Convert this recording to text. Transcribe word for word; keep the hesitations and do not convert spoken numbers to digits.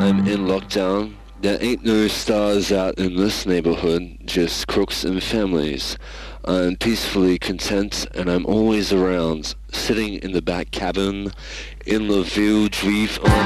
I'm in lockdown. There ain't no stars out in this neighborhood, just crooks and families. I'm peacefully content and I'm always around, sitting in the back cabin in the view drive on